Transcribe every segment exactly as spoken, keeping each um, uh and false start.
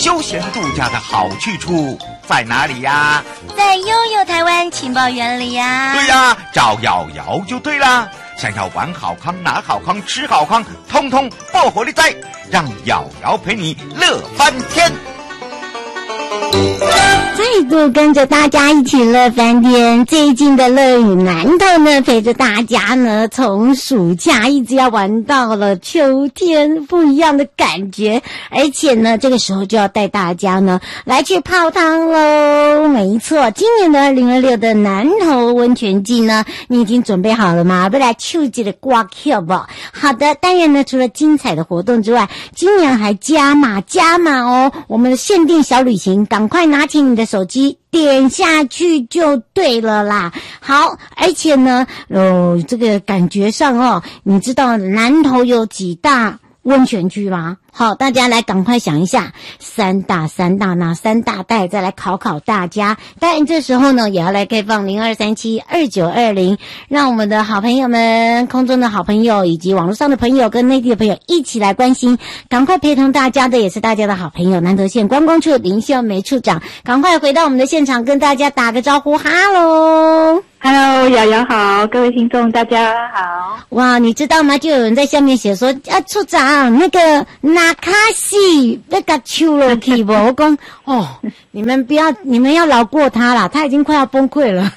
休闲度假的好去处在哪里呀？ 在悠悠台湾情报园里呀。 对呀，找瑶瑶就对啦。想要玩好康、拿好康、吃好康，通通爆火力在，让瑶瑶陪你乐翻天。 再度跟着大家一起乐翻天，最近的乐与南头呢，陪着大家呢，从暑假一直要玩到了秋天，不一样的感觉。而且呢，这个时候就要带大家呢来去泡汤喽。没错，今年的二零二六的南投温泉季呢，你已经准备好了吗？不来秋季的挂票吧。好的，当然呢，除了精彩的活动之外，今年还加码加码哦，我们的限定小旅行，赶快拿起你的手机点下去就对了啦。好，而且呢，呃，这个感觉上哦，你知道南投有几大温泉区吗？好，大家来赶快想一下，三大三大哪三大带，再来考考大家。当然这时候呢，也要来开放零二三七二九二零，让我们的好朋友们、空中的好朋友以及网络上的朋友跟内地的朋友一起来关心，赶快陪同大家的也是大家的好朋友南投县观光处林秀梅处长，赶快回到我们的现场跟大家打个招呼，哈喽。 Hello， 瑶瑶好，各位听众大家好。 哇，你知道吗？就有人在下面写说，啊，处长，那个纳卡西那个秋了去不？我讲哦，你们不要，你们要饶过他啦，他已经快要崩溃了。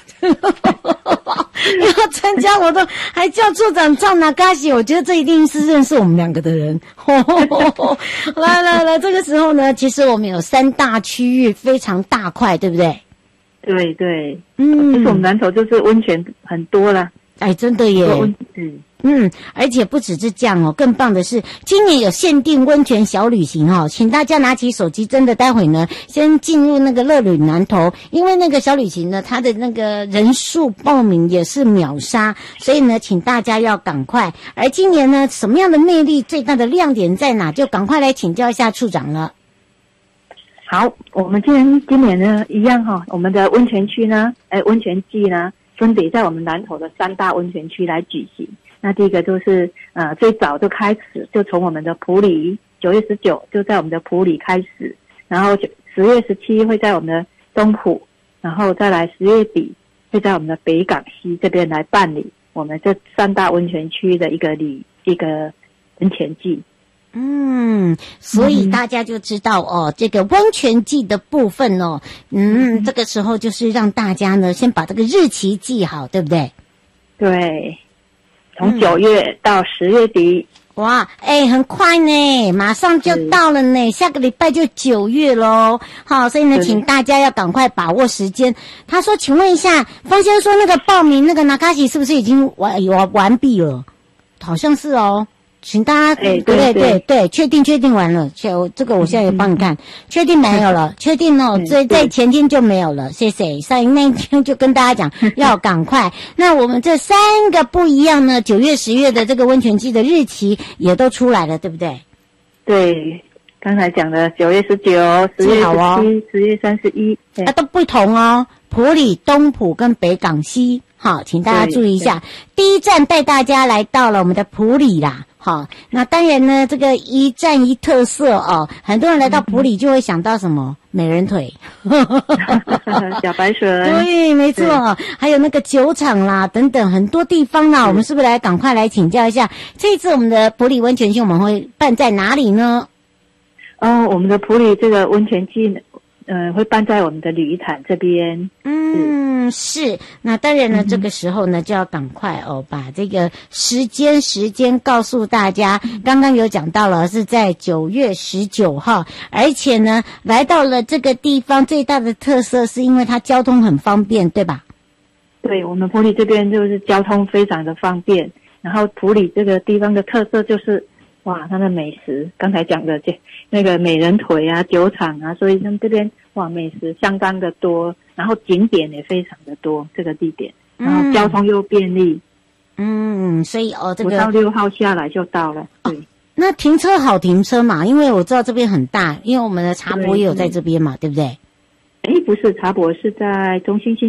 要参加活动还叫处长唱纳卡西，我觉得这一定是认识我们两个的人。来来来，这个时候呢，其实我们有三大区域，非常大块，对不对？ 对对， 嗯， 其实我们南投就是温泉很多啦， 哎，真的耶， 嗯嗯，而且不只是这样哦，更棒的是今年有限定温泉小旅行哦，请大家拿起手机，真的待会呢，先进入那个乐旅南投，因为那个小旅行呢，它的那个人数报名也是秒杀，所以呢，请大家要赶快。而今年呢，什么样的魅力最大的亮点在哪？就赶快来请教一下处长了。 好，我们今年今年呢一样哈、哦，我们的温泉区呢，哎，温泉季呢，分别在我们南投的三大温泉区来举行。那第一个就是呃，最早就开始就从我们的埔里，九月十九就在我们的埔里开始，然后十月十七会在我们的东埔，然后再来十月底会在我们的北港西这边来办理我们这三大温泉区的一个旅一个温泉季。 嗯，所以大家就知道哦，这个温泉季的部分哦，嗯，这个时候就是让大家呢先把这个日期记好，对不对？ 对，从九月到十月底。 嗯、哇，哎，很快呢，马上就到了呢，下个礼拜就九月咯。好，所以呢，请大家要赶快把握时间。他说，请问一下，方先生说那个报名那个纳卡西是不是已经完完完毕了？好像是哦。请大家， 哎， 对对对对，确定确定完了，确这个我现在也帮你看，确定没有了，确定哦，所以在前天就没有了，谢谢。上那一天就跟大家讲要赶快。那我们这三个不一样呢，九月、十月的这个温泉季的日期也都出来了，对不对？ 对，刚才讲的九月十九、十月十七、十月三十一， 啊都不同哦，埔里、东埔跟北港西。好，请大家注意一下，第一站带大家来到了我们的埔里啦。好，那当然呢，这个一站一特色哦，很多人来到埔里就会想到什么美人腿， 小白蛇， 对，没错，还有那个酒厂啦，等等很多地方啦，我们是不是来赶快来请教一下，这一次我们的埔里温泉季我们会办在哪里呢？ 哦，我们的埔里这个温泉季呢，呃，会办在我们的鲤鱼潭这边。 嗯，是。那当然呢，嗯、这个时候呢，就要赶快哦，把这个时间时间告诉大家。刚刚有讲到了，是在九月十九号，而且呢，来到了这个地方，最大的特色是因为它交通很方便，对吧？ 对，我们埔里这边就是交通非常的方便，然后埔里这个地方的特色就是。哇，它的美食，刚才讲的这那个美人腿啊、酒厂啊，所以像这边哇，美食相当的多，然后景点也非常的多，这个地点，然后交通又便利， 嗯，所以哦，这个五到六号下来就到了，对。 哦，那停车好停车嘛？因为我知道这边很大，因为我们的茶博也有在这边嘛， 对, 对不对？ 哎，不是茶博，是在中心新村。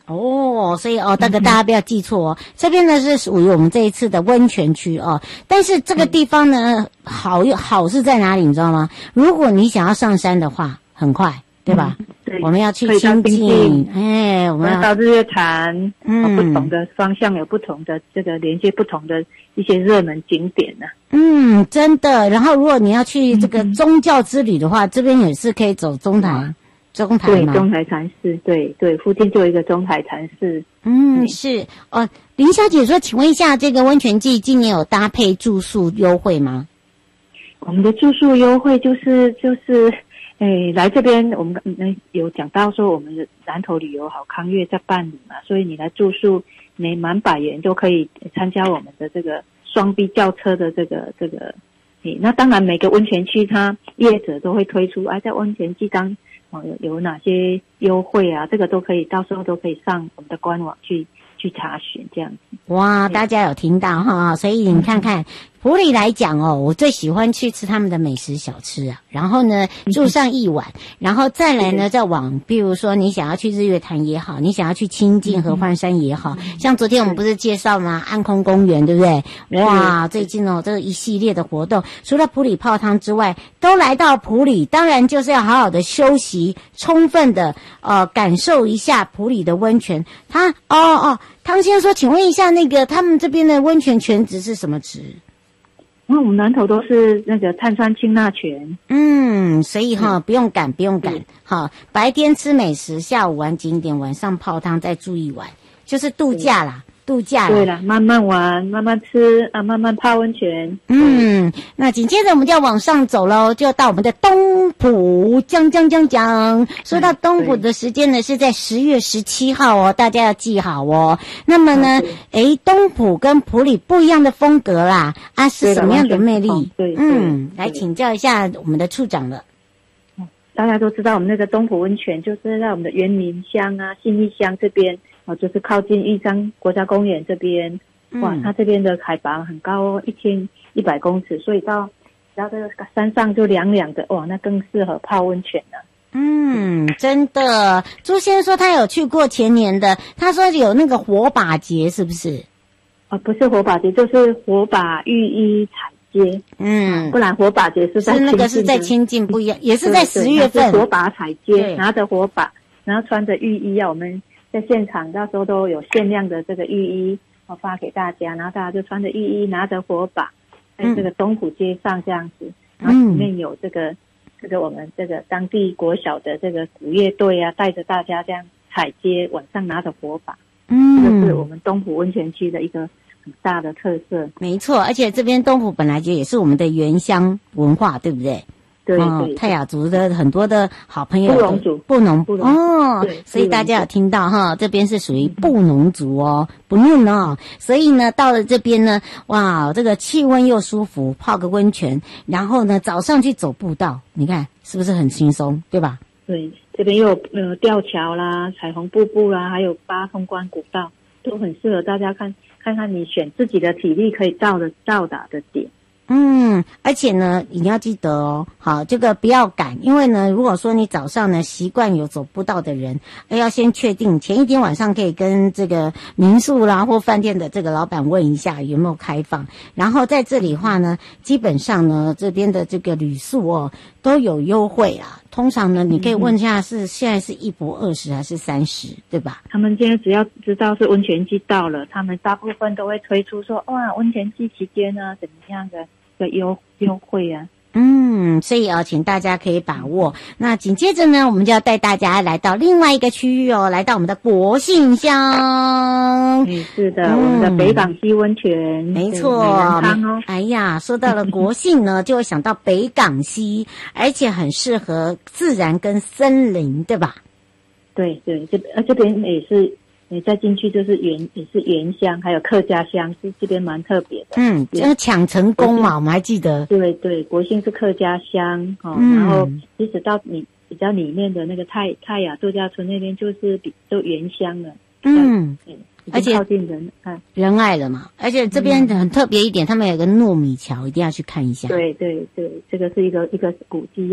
哦，所以哦，这个大家不要记错哦。这边呢是属于我们这一次的温泉区哦，但是这个地方呢，好好是在哪里，你知道吗？如果你想要上山的话，很快，对吧？嗯、 对， 我们要去清境，哎，我们要到日月潭， 嗯， 不同的方向有不同的这个连接不同的一些热门景点呢、啊。 嗯，真的。然后如果你要去这个宗教之旅的话，嗯、这边也是可以走中台。嗯中台对，中台禅寺，对对，附近就有一个中台禅寺。 嗯，是哦。林小姐说，请问一下，这个温泉季今年有搭配住宿优惠吗？ 我们的住宿优惠就是就是，诶，来这边我们有讲到说，我们的南投旅游好康乐在办理嘛，所以你来住宿，每满百元都可以参加我们的这个双 B 轿车的这个这个。诶，那当然每个温泉区它业者都会推出，哎、啊，在温泉季当。哦，有有哪些优惠啊？这个都可以，到时候都可以上我们的官网去去查询，这样子。 哇，大家有听到哈？所以你看看，埔里来讲哦，我最喜欢去吃他们的美食小吃啊。然后呢，住上一晚，然后再来呢，再往，比如说你想要去日月潭也好，你想要去清境合欢山也好，像昨天我们不是介绍吗？安空公园，对不对？哇，最近哦，这一系列的活动，除了埔里泡汤之外，都来到埔里，当然就是要好好的休息，充分的呃感受一下埔里的温泉。他哦哦，汤先生说，请问一下，那个他们这边的温泉泉质是什么质？ 那我们南投都是那个碳酸氢钠泉， 嗯，所以哈、嗯、不用赶，不用赶，好，白天吃美食，下午玩景点，晚上泡汤，再住一晚，就是度假啦。度假对了，慢慢玩，慢慢吃啊，慢慢泡温泉。 嗯，那紧接着我们就要往上走喽，就到我们的东埔，讲讲讲讲。说到东埔的时间呢，是在十月十七号哦，大家要记好哦。那么呢，诶，东埔跟埔里不一样的风格啦，啊，是什么样的魅力？ 对， 嗯，来请教一下我们的处长了。 大家都知道，我们那个东埔温泉就是在我们的员林乡啊、信义乡这边。哦，就是靠近玉山国家公园这边，哇，它这边的海拔很高哦，一千一百公尺，所以到到这个山上就凉凉的，哇，那更适合泡温泉了。 嗯，真的，朱先生说他有去过前年的，他说有那个火把节，是不是？ 哦，不是火把节，就是火把浴衣彩街。嗯，不然火把节是在是那个是在清境不一样，也是在十月份。 火把彩街，拿着火把，然后穿着浴衣啊，我们。在现场到时候都有限量的这个浴衣我发给大家，然后大家就穿着浴衣拿着火把在这个东埔街上这样子，然后里面有这个这个我们这个当地国小的这个鼓乐队啊，带着大家这样踩街，晚上拿着火把，嗯，这个是我们东埔温泉区的一个很大的特色。 没错，而且这边东埔本来就也是我们的原乡文化，对不对？ 对对、 哦，泰雅族的很多的好朋友， 布农族， 布农哦，所以大家有听到哈，这边是属于布农族哦，不嫩哦，所以呢，到了这边呢，哇，这个气温又舒服，泡个温泉，然后呢，早上去走步道，你看是不是很轻松，对吧？ 对，这边又有呃吊桥啦、彩虹瀑布啦，还有八通关古道，都很适合大家看看看你选自己的体力可以到的到达的点。 嗯，而且呢，你要记得哦，好，这个不要赶，因为呢，如果说你早上呢习惯有走步道的人，要先确定前一天晚上可以跟这个民宿啦或饭店的这个老板问一下有没有开放，然后在这里的话呢，基本上呢这边的这个旅宿哦都有优惠啊，通常呢你可以问一下是现在是一博二十还是三十，对吧？ 他们现在只要知道是温泉季到了，他们大部分都会推出说哇温泉季期间呢怎么样的的优优惠啊。 嗯，所以啊，请大家可以把握。那紧接着呢，我们就要带大家来到另外一个区域哦，来到我们的国姓乡。 嗯，是的，嗯、我们的北港溪温泉， 没错。哦、哎呀，说到了国姓呢，就会想到北港溪，而且很适合自然跟森林，对吧？ 对对，这呃这边也是。你再进去就是原也是原乡，还有客家乡，是这边蛮特别的。 嗯，这个抢成功嘛，我们还记得。 对对，国姓是客家乡哦、嗯，然后即使到你比较里面的那个泰泰雅度假村那边，就是比都原乡了。嗯，而且靠近人爱人爱了嘛，而且这边很特别一点，他们有个糯米桥，一定要去看一下。 对对对，这个是一个一个古迹哦。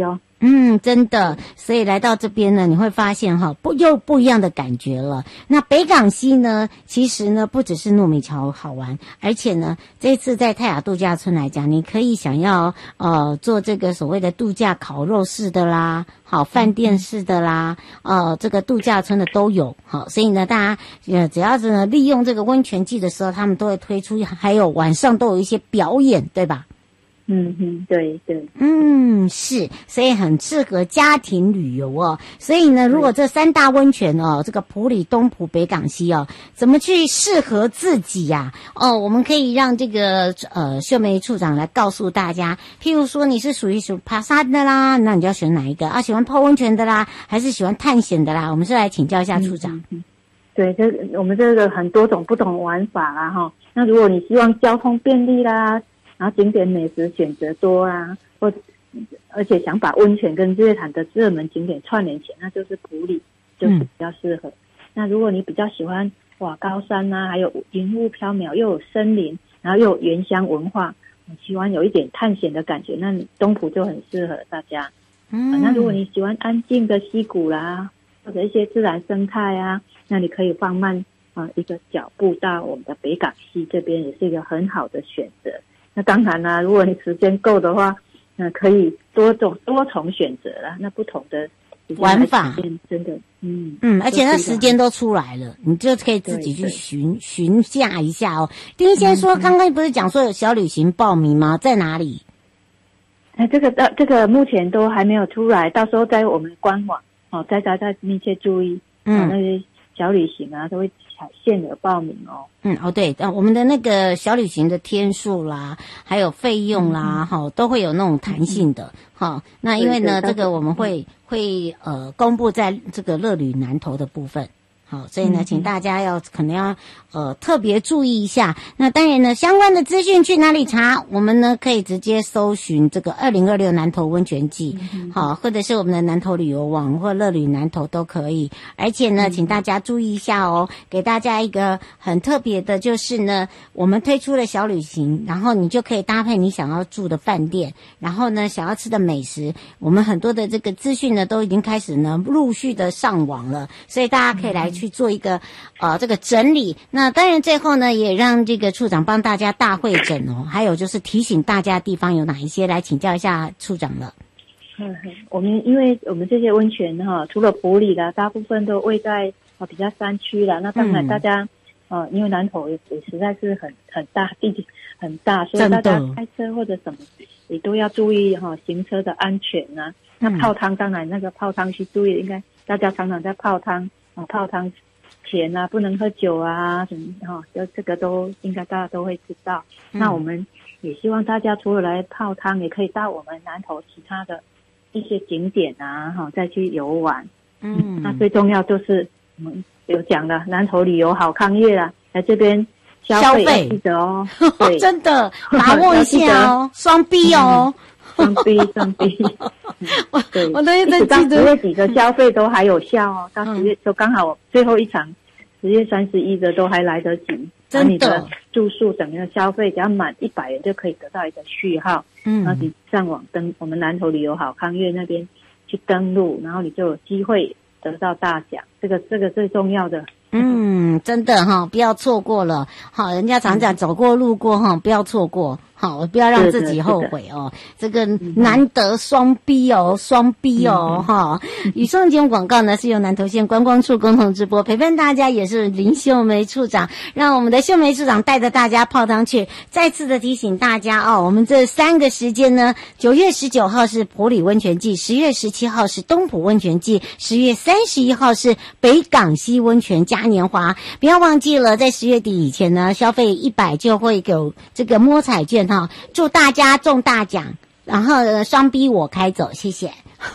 嗯，真的，所以来到这边呢，你会发现哈，不又不一样的感觉了。那北港溪呢，其实呢不只是糯米桥好玩，而且呢，这次在泰雅度假村来讲，你可以想要呃做这个所谓的度假烤肉式的啦，好饭店式的啦，呃这个度假村的都有，好，所以呢，大家呃只要是呢利用这个温泉季的时候，他们都会推出，还有晚上都有一些表演，对吧？ 嗯哼，对对， 嗯，是，所以很适合家庭旅游哦。所以呢，如果这三大温泉哦，这个埔里、东埔、北港溪哦，怎么去适合自己呀、啊？哦，我们可以让这个呃秀梅处长来告诉大家。譬如说，你是属于属爬山的啦，那你就要选哪一个啊？喜欢泡温泉的啦，还是喜欢探险的啦？我们是来请教一下处长。 嗯、对，这我们这个很多种不同玩法啦哈。那如果你希望交通便利啦。然后景点美食选择多啊，或而且想把温泉跟日月潭的热门景点串联起来，那就是埔里，就是比较适合。嗯、那如果你比较喜欢哇高山啊，还有云雾飘渺，又有森林，然后又有原乡文化，喜欢有一点探险的感觉，那东埔就很适合大家。嗯、啊，那如果你喜欢安静的溪谷啦，或者一些自然生态啊，那你可以放慢啊一个脚步到我们的北港溪这边，也是一个很好的选择。那当然啦，如果你时间够的话，那可以多种多重选择啦。那不同的玩法， 真的，嗯嗯，而且那时间都出来了，你就可以自己去询询价一下哦。丁医先说，刚刚不是讲说有小旅行报名吗？在哪里？ 哎，这个到这个目前都还没有出来，到时候在我们官网哦，大家再密切注意，嗯，哦、那些小旅行啊都会限额报名哦。 嗯，哦对，呃，我们的那个小旅行的天数啦，还有费用啦，哈、嗯，都会有那种弹性的，哈、嗯。那因为呢，这个我们会会呃公布在这个乐旅南投的部分。好，所以呢，请大家要可能要呃特别注意一下。那当然呢，相关的资讯去哪里查？我们呢可以直接搜寻这个二零二六南投温泉季，好、嗯，或者是我们的南投旅游网或乐旅南投都可以。而且呢，请大家注意一下哦，给大家一个很特别的，就是呢，我们推出了小旅行，然后你就可以搭配你想要住的饭店，然后呢，想要吃的美食，我们很多的这个资讯呢都已经开始呢陆续的上网了，所以大家可以来去。去做一个呃这个整理，那当然最后呢也让这个处长帮大家大会诊哦，还有就是提醒大家地方有哪一些，来请教一下处长了。 嗯，我们因为我们这些温泉哈，除了埔里啦，大部分都位在啊比较山区啦，那当然大家、嗯、呃因为南投也实在是很很大，地景很大，所以大家开车或者什么也都要注意哈、哦、行车的安全啊。那泡汤当然那个泡汤去注意，应该大家常常在泡汤。啊，泡汤前啊，不能喝酒啊，什么哈，就、哦、这个都应该大家都会知道。嗯、那我们也希望大家除了来泡汤，也可以到我们南投其他的一些景点啊，哈、哦，再去游玩。嗯，那最重要就是我们有讲了，南投旅游好康业啦，来这边消费要记得哦，对， 真的把握一下哦，双 B 哦。 双 B 双 B， 我对我都一直到十月底的消费都还有效哦，到十月、嗯、就刚好最后一场十月三十一的都还来得及， 真的。 你的住宿整个消费只要满一百元就可以得到一个序号，嗯，然后你上网登我们南投旅游好康月那边去登录，然后你就有机会得到大奖，这个这个最重要的。 嗯，真的哈，不要错过了。好，人家常讲走过路过哈，不要错过。好，不要让自己后悔哦。这个难得双 B 哦，双 B 哦，哈、嗯。以上节目广告呢是由南投县观光处共同直播，陪伴大家也是林秀梅处长，让我们的秀梅处长带着大家泡汤去。再次的提醒大家哦，我们这三个时间呢，九月十九号是埔里温泉季，十月十七号是东埔温泉季，十月三十一号是北港溪温泉嘉年华。不要忘记了，在十月底以前呢，消费一百就会有这个摸彩券。好，祝大家中大奖，然后呢双逼我开走，谢谢。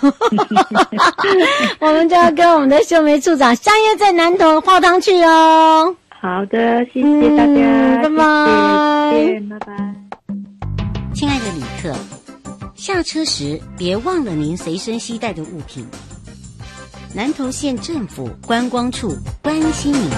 我们就要跟我们的秀梅处长相约在南投泡汤去哦。 好的，谢谢大家， 嗯、拜拜， 谢谢，拜拜。 亲爱的旅客，下车时别忘了您随身携带的物品。南投县政府观光处关心您。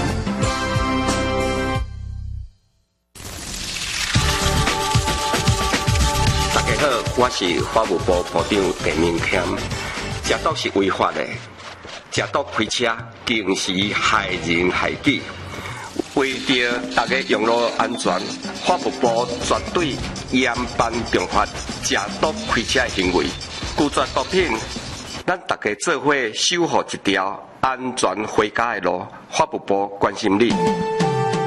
大家好， 我是法务部部长陈明谦，食毒是违法的，食毒开车更是害人害己。为着大家用路安全，法务部绝对严办重罚食毒开车的行为，拒绝毒品。咱大家做伙守护一条安全回家的路，法务部关心你。